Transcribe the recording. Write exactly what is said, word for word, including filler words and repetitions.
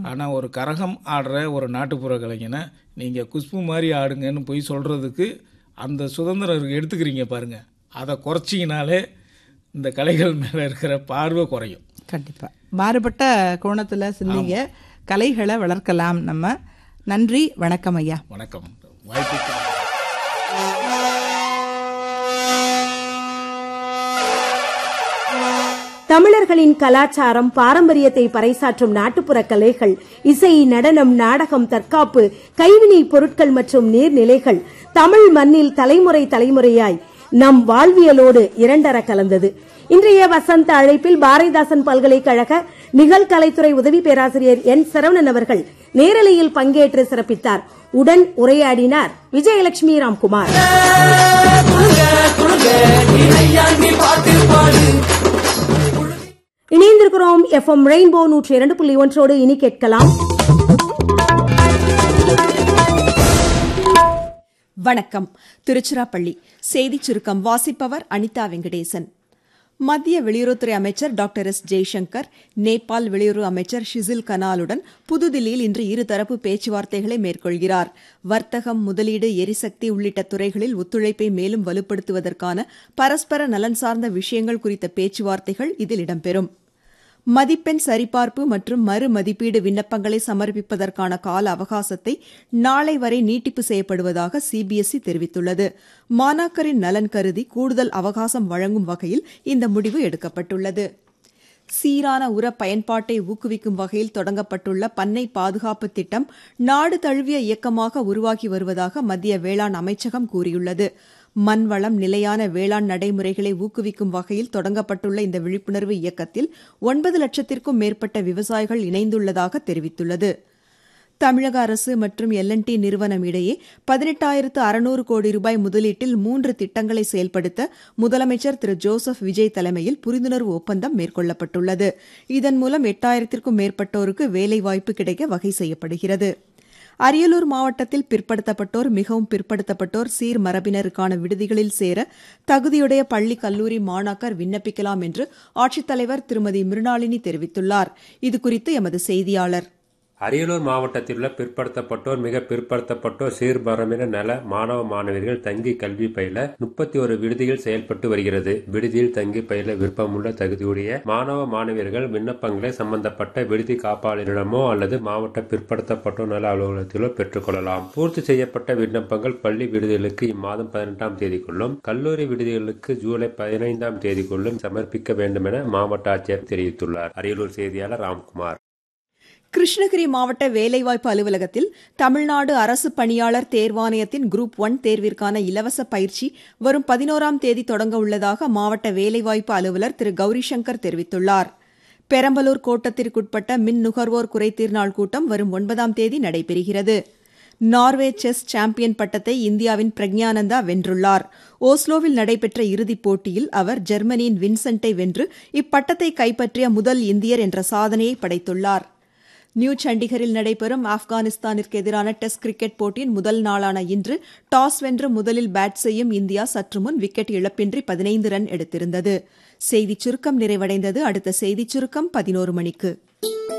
ஆனால் ஒரு கரகம் ஆடுற ஒரு நாட்டுப்புற கலைஞனை நீங்கள் குஷ்பு மாதிரி ஆடுங்கன்னு போய் சொல்கிறதுக்கு அந்த சுதந்திரம் எடுத்துக்கிறீங்க பாருங்கள். அதை குறைச்சிங்கனாலே இந்த கலைகள் மேலே இருக்கிற பார்வை குறையும். கண்டிப்பாக மாறுபட்ட கோணத்தில் சிந்திங்க, கலைகளை வளர்க்கலாம் நம்ம. நன்றி, வணக்கம் ஐயா. வணக்கம், வாய்ப்புக்கு. தமிழர்களின் கலாச்சாரம் பாரம்பரியத்தை பறைசாற்றும் நாட்டுப்புற கலைகள், இசை, நடனம், நாடகம், தற்காப்பு, கைவினை பொருட்கள் மற்றும் நீர்நிலைகள் தமிழ் மண்ணில் தலைமுறை தலைமுறையாய் நம் வாழ்வியலோடு இரண்டர கலந்தது. இன்றைய வசந்த அழைப்பில் பாரதிதாசன் பல்கலைக்கழக நிகழ்கலைத்துறை உதவி பேராசிரியர் என் சரவணன் அவர்கள் நேரலையில் பங்கேற்று சிறப்பித்தார். உடன் உரையாடினார் விஜயலட்சுமி ராம்குமார். இணைந்திருக்கிறோம் எஃப்எம் ரெயின்போ நூற்றி இரண்டு புள்ளி ஒன்றோடு. இனி கேட்கலாம் வணக்கம். திருச்சிராப்பள்ளி செய்தி சுருக்கம் வாசிப்பவர் அனிதா வெங்கடேசன். மத்திய வெளியுறவுத்துறை அமைச்சர் டாக்டர் எஸ் ஜெய்சங்கர் நேபாள் வெளியுறவு அமைச்சர் ஷிசில் கனாலுடன் புதுதில்லியில் இன்று இருதரப்பு பேச்சுவார்த்தைகளை மேற்கொள்கிறார். வர்த்தகம், முதலீடு, எரிசக்தி உள்ளிட்ட துறைகளில் ஒத்துழைப்பை மேலும் வலுப்படுத்துவதற்கான பரஸ்பர நலன் சார்ந்த விஷயங்கள் குறித்த பேச்சுவார்த்தைகள் இதில் இடம்பெறும். மதிப்பெண் சரிபார்ப்பு மற்றும் மறு மதிப்பீடு விண்ணப்பங்களை சமர்ப்பிப்பதற்கான கால அவகாசத்தை நாளை வரை நீட்டிப்பு செய்யப்படுவதாக சிபிஎஸ்இ தெரிவித்துள்ளது. மாணாக்கரின் நலன் கருதி கூடுதல் அவகாசம் வழங்கும் வகையில் இந்த முடிவு எடுக்கப்பட்டுள்ளது. சீரான உர பயன்பாட்டை ஊக்குவிக்கும் வகையில் தொடங்கப்பட்டுள்ள பண்ணை பாதுகாப்பு திட்டம் நாடு தழுவிய இயக்கமாக உருவாகி வருவதாக மத்திய வேளாண் அமைச்சகம் கூறியுள்ளது. மண்வளம், நிலையான வேளாண் நடைமுறைகளை ஊக்குவிக்கும் வகையில் தொடங்கப்பட்டுள்ள இந்த விழிப்புணர்வு இயக்கத்தில் ஒன்பது லட்சத்திற்கும் மேற்பட்ட விவசாயிகள் இணைந்துள்ளதாக தெரிவித்துள்ளது. தமிழக அரசு மற்றும் எல் அண்ட் டி நிறுவனம் இடையே பதினெட்டாயிரத்து அறுநூறு கோடி ரூபாய் முதலீட்டில் மூன்று திட்டங்களை செயல்படுத்த முதலமைச்சர் திரு ஜோசப் விஜய் தலைமையில் புரிந்துணர்வு ஒப்பந்தம் மேற்கொள்ளப்பட்டுள்ளது. இதன் மூலம் எட்டாயிரத்திற்கும் மேற்பட்டோருக்கு வேலைவாய்ப்பு கிடைக்க வகை செய்யப்படுகிறது. அரியலூர் மாவட்டத்தில் பிற்படுத்தப்பட்டோர், மிகவும் பிற்படுத்தப்பட்டோர், சீர் மரபினருக்கான விடுதிகளில் சேர தகுதியுடைய பள்ளி, கல்லூரி மாணாக்கர் விண்ணப்பிக்கலாம் என்று ஆட்சித்தலைவர் திருமதி மிருணாளினி தெரிவித்துள்ளார். இதுகுறித்து எமது செய்தியாளர். அரியலூர் மாவட்டத்தில் உள்ள பிற்படுத்தப்பட்டோர், மிக பிற்படுத்தப்பட்டோர், சீர்மரபினர் நல மாணவ மாணவியர்கள் தங்கி கல்வி பயில முப்பத்தி ஒரு விடுதிகள் செயல்பட்டு வருகிறது. விடுதியில் தங்கி பயில விருப்பமுள்ள தகுதியுடைய மாணவ மாணவியர்கள் விண்ணப்பங்களை சம்பந்தப்பட்ட விடுதி காப்பாளரிடமோ அல்லது மாவட்ட பிற்படுத்தப்பட்டோர் நல அலுவலகத்திலோ பெற்றுக் கொள்ளலாம். பூர்த்தி செய்யப்பட்ட விண்ணப்பங்கள் பள்ளி விடுதிகளுக்கு இம்மாதம் பதினெட்டாம் தேதிக்குள்ளும், கல்லூரி விடுதிகளுக்கு ஜூலை பதினைந்தாம் தேதிக்குள்ளும் சமர்ப்பிக்க வேண்டும் என மாவட்ட ஆட்சியர் தெரிவித்துள்ளார். அரியலூர் செய்தியாளர் ராம்குமார். கிருஷ்ணகிரி மாவட்ட வேலைவாய்ப்பு அலுவலகத்தில் தமிழ்நாடு அரசு பணியாளர் தேர்வாணையத்தின் குரூப் ஒன் தேர்விற்கான இலவச பயிற்சி வரும் பதினோராம் தேதி தொடங்க உள்ளதாக மாவட்ட வேலைவாய்ப்பு அலுவலர் திரு கௌரிசங்கர் தெரிவித்துள்ளார். பெரம்பலூர் கோட்டத்திற்குட்பட்ட மின் நுகர்வோர் குறைதீர் நாள் கூட்டம் வரும் ஒன்பதாம் தேதி நடைபெறுகிறது. நார்வே செஸ் சாம்பியன் பட்டத்தை இந்தியாவின் பிரக்ஞானந்தா வென்றுள்ளார். ஓஸ்லோவில் நடைபெற்ற இறுதிப் போட்டியில் அவர் ஜெர்மனியின் வின்சென்ட்டை வென்று இப்பட்டத்தை கைப்பற்றிய முதல் இந்தியர் என்ற சாதனையை படைத்துள்ளார். நியூ சண்டிகரில் நடைபெறும் ஆப்கானிஸ்தானிற்கு எதிரான டெஸ்ட் கிரிக்கெட் போட்டியின் முதல் நாளான இன்று டாஸ் வென்று முதலில் பேட் செய்யும் இந்தியா சற்று முன் விக்கெட் இழப்பின்றி பதினைந்து ரன் எடுத்திருந்தது. செய்திச் சுருக்கம் நிறைவடைந்தது. அடுத்த செய்திச் சுருக்கம் பதினோரு மணிக்கு.